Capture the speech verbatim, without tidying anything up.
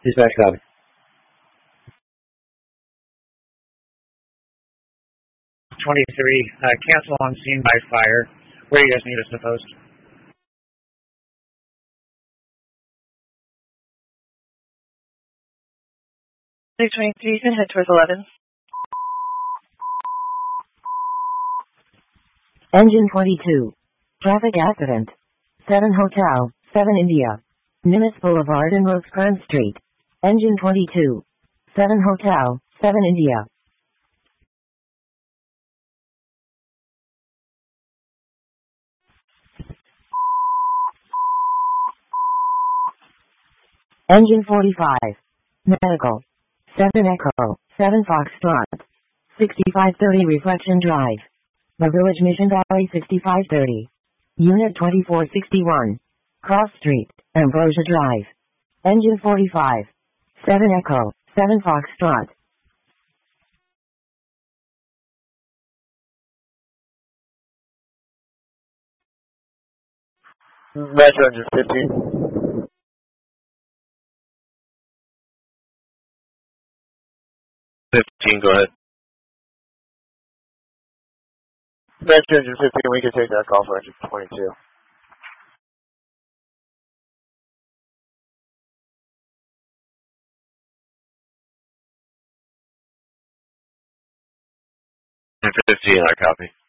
Dispatch copy. twenty-three, uh, cancel on scene by fire. Where do you guys need us to post? twenty-three, you can head towards eleven. Engine twenty-two. Traffic accident. seven Hotel, seven India. Nimitz Boulevard and Rosecrans Street. Engine twenty-two. seven Hotel, seven India. Engine forty-five. Medical. seven Echo, seven Foxtrot. sixty-five thirty Reflection Drive. The Village Mission Valley sixty-five thirty. Unit twenty-four sixty-one. Cross Street, Ambrosia Drive. Engine forty-five. seven Echo, seven Foxtrot. Metro Engine fifteen. fifteen, go ahead. Metro Engine fifteen, we can take that call for Engine twenty-two. fifteen, I copy.